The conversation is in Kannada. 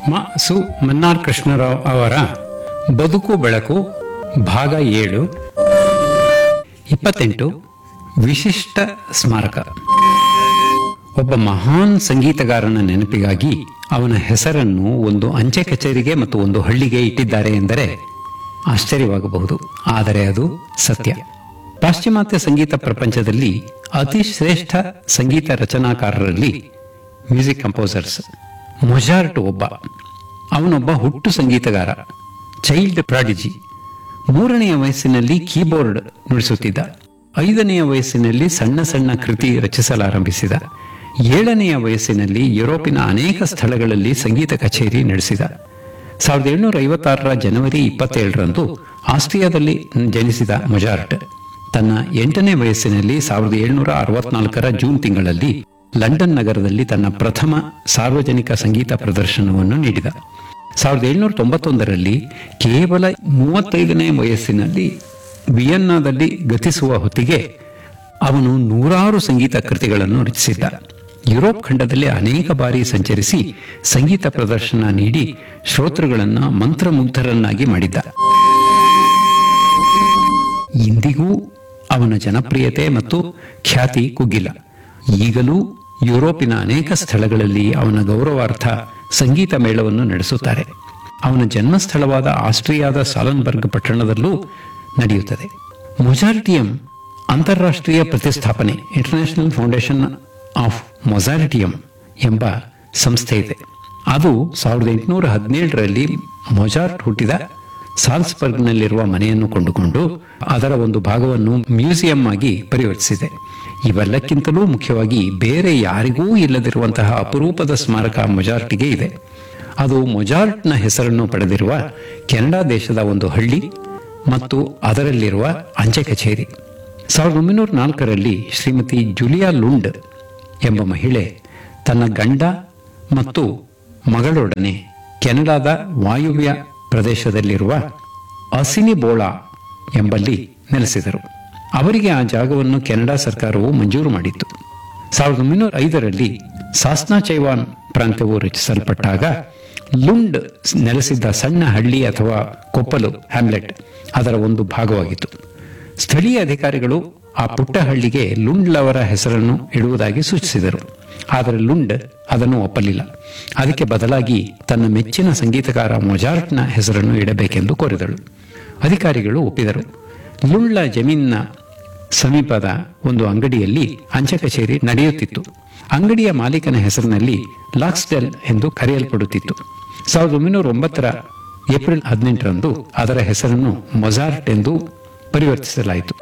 ಸು ಮನ್ನಾರ್ ಕೃಷ್ಣರಾವ್ ಅವರ ಬದುಕು ಬೆಳಕು ಭಾಗ 7 28 ವಿಶಿಷ್ಟ ಸ್ಮಾರಕ. ಒಬ್ಬ ಮಹಾನ್ ಸಂಗೀತಗಾರನ ನೆನಪಿಗಾಗಿ ಅವನ ಹೆಸರನ್ನು ಒಂದು ಅಂಚೆ ಕಚೇರಿಗೆ ಮತ್ತು ಒಂದು ಹಳ್ಳಿಗೆ ಇಟ್ಟಿದ್ದಾರೆ ಎಂದರೆ ಆಶ್ಚರ್ಯವಾಗಬಹುದು, ಆದರೆ ಅದು ಸತ್ಯ. ಪಾಶ್ಚಿಮಾತ್ಯ ಸಂಗೀತ ಪ್ರಪಂಚದಲ್ಲಿ ಅತಿ ಶ್ರೇಷ್ಠ ಸಂಗೀತ ರಚನಾಕಾರರಲ್ಲಿ ಮ್ಯೂಸಿಕ್ ಕಂಪೋಸರ್ಸ್ ಮೊಜಾರ್ಟ್ ಒಬ್ಬ. ಅವನೊಬ್ಬ ಹುಟ್ಟು ಸಂಗೀತಗಾರ, ಚೈಲ್ಡ್ ಪ್ರಾಡಿಜಿ. 3ನೆಯ ವಯಸ್ಸಿನಲ್ಲಿ ಕೀಬೋರ್ಡ್ ನುಡಿಸುತ್ತಿದ್ದ. 5ನೆಯ ವಯಸ್ಸಿನಲ್ಲಿ ಸಣ್ಣ ಸಣ್ಣ ಕೃತಿ ರಚಿಸಲಾರಂಭಿಸಿದ. 7ನೆಯ ವಯಸ್ಸಿನಲ್ಲಿ ಯುರೋಪಿನ ಅನೇಕ ಸ್ಥಳಗಳಲ್ಲಿ ಸಂಗೀತ ಕಚೇರಿ ನಡೆಸಿದ. 1756 ಜನವರಿ 27ರಂದು ಆಸ್ಟ್ರಿಯಾದಲ್ಲಿ ಜನಿಸಿದ ಮೊಜಾರ್ಟ್ ತನ್ನ 8ನೇ ವಯಸ್ಸಿನಲ್ಲಿ 1764 ಜೂನ್ ತಿಂಗಳಲ್ಲಿ ಲಂಡನ್ ನಗರದಲ್ಲಿ ತನ್ನ ಪ್ರಥಮ ಸಾರ್ವಜನಿಕ ಸಂಗೀತ ಪ್ರದರ್ಶನವನ್ನು ನೀಡಿದ. 1791ರಲ್ಲಿ ಕೇವಲ 35ನೇ ವಯಸ್ಸಿನಲ್ಲಿ ವಿಯನ್ನಾದಲ್ಲಿ ಗತಿಸುವ ಹೊತ್ತಿಗೆ ಅವನು 100 ಸಂಗೀತ ಕೃತಿಗಳನ್ನು ರಚಿಸಿದ್ದ. ಯುರೋಪ್ ಖಂಡದಲ್ಲಿ ಅನೇಕ ಬಾರಿ ಸಂಚರಿಸಿ ಸಂಗೀತ ಪ್ರದರ್ಶನ ನೀಡಿ ಶ್ರೋತೃಗಳನ್ನು ಮಂತ್ರಮುಗ್ಧರನ್ನಾಗಿ ಮಾಡಿದ್ದ. ಇಂದಿಗೂ ಅವನ ಜನಪ್ರಿಯತೆ ಮತ್ತು ಖ್ಯಾತಿ ಕುಗ್ಗಿಲ್ಲ. ಈಗಲೂ ಯುರೋಪಿನ ಅನೇಕ ಸ್ಥಳಗಳಲ್ಲಿ ಅವನ ಗೌರವಾರ್ಥ ಸಂಗೀತ ಮೇಳವನ್ನು ನಡೆಸುತ್ತಾರೆ. ಅವನ ಜನ್ಮಸ್ಥಳವಾದ ಆಸ್ಟ್ರಿಯಾದ ಸಾಲನ್ಬರ್ಗ್ ಪಟ್ಟಣದಲ್ಲೂ ನಡೆಯುತ್ತದೆ. ಮೊಜಾರ್ಟಿಯಂ ಅಂತಾರಾಷ್ಟ್ರೀಯ ಪ್ರತಿಷ್ಠಾಪನೆ, ಇಂಟರ್ನ್ಯಾಷನಲ್ ಫೌಂಡೇಶನ್ ಆಫ್ ಮೊಜಾರ್ಟಿಯಂ ಎಂಬ ಸಂಸ್ಥೆ ಇದೆ. ಅದು 1817ರಲ್ಲಿ ಮೊಜಾರ್ಟ್ ಹುಟ್ಟಿದ ಸಾಲ್ಸ್ಬರ್ಗ್ನಲ್ಲಿರುವ ಮನೆಯನ್ನು ಕೊಂಡುಕೊಂಡು ಅದರ ಒಂದು ಭಾಗವನ್ನು ಮ್ಯೂಸಿಯಂ ಆಗಿ ಪರಿವರ್ತಿಸಿದೆ. ಇವೆಲ್ಲಕ್ಕಿಂತಲೂ ಮುಖ್ಯವಾಗಿ ಬೇರೆ ಯಾರಿಗೂ ಇಲ್ಲದಿರುವಂತಹ ಅಪರೂಪದ ಸ್ಮಾರಕ ಮೊಜಾರ್ಟ್ಗೆ ಇದೆ. ಅದು ಮೊಜಾರ್ಟ್ನ ಹೆಸರನ್ನು ಪಡೆದಿರುವ ಕೆನಡಾ ದೇಶದ ಒಂದು ಹಳ್ಳಿ ಮತ್ತು ಅದರಲ್ಲಿರುವ ಅಂಚೆ ಕಚೇರಿ. 1904ರಲ್ಲಿ ಶ್ರೀಮತಿ ಜುಲಿಯಾ ಲುಂಡ್ ಎಂಬ ಮಹಿಳೆ ತನ್ನ ಗಂಡ ಮತ್ತು ಮಗಳೊಡನೆ ಕೆನಡಾದ ವಾಯುವ್ಯ ಪ್ರದೇಶದಲ್ಲಿರುವ ಅಸಿನಿಬೋಳಾ ಎಂಬಲ್ಲಿ ನೆಲೆಸಿದರು. ಅವರಿಗೆ ಆ ಜಾಗವನ್ನು ಕೆನಡಾ ಸರ್ಕಾರವು ಮಂಜೂರು ಮಾಡಿತ್ತು. 1905ರಲ್ಲಿ ಸಾಸ್ನಾ ಚೈವಾನ್ ಪ್ರಾಂತ್ಯವು ರಚಿಸಲ್ಪಟ್ಟಾಗ ಲುಂಡ್ ನೆಲೆಸಿದ್ದ ಸಣ್ಣ ಹಳ್ಳಿ ಅಥವಾ ಕೊಪ್ಪಲು ಹ್ಯಾಮ್ಲೆಟ್ ಅದರ ಒಂದು ಭಾಗವಾಗಿತ್ತು. ಸ್ಥಳೀಯ ಅಧಿಕಾರಿಗಳು ಆ ಪುಟ್ಟ ಹಳ್ಳಿಗೆ ಲುಂಡ್ಲವರ ಹೆಸರನ್ನು ಇಡುವುದಾಗಿ ಸೂಚಿಸಿದರು. ಆದರೆ ಲುಂಡ್ ಅದನ್ನು ಒಪ್ಪಲಿಲ್ಲ. ಅದಕ್ಕೆ ಬದಲಾಗಿ ತನ್ನ ಮೆಚ್ಚಿನ ಸಂಗೀತಗಾರ ಮೊಜಾರ್ಟ್ನ ಹೆಸರನ್ನು ಇಡಬೇಕೆಂದು ಕೋರಿದಳು. ಅಧಿಕಾರಿಗಳು ಒಪ್ಪಿದರು. ಲುಂಡ್ಲ ಜಮೀನಿನ ಸಮೀಪದ ಒಂದು ಅಂಗಡಿಯಲ್ಲಿ ಅಂಚೆ ಕಚೇರಿ ನಡೆಯುತ್ತಿತ್ತು. ಅಂಗಡಿಯ ಮಾಲೀಕನ ಹೆಸರಿನಲ್ಲಿ ಲಾಕ್ಸ್ಡೆಲ್ ಎಂದು ಕರೆಯಲ್ಪಡುತ್ತಿತ್ತು. 1909 ಏಪ್ರಿಲ್ 18ರಂದು ಅದರ ಹೆಸರನ್ನು ಮೊಜಾರ್ಟ್ ಎಂದು ಪರಿವರ್ತಿಸಲಾಯಿತು.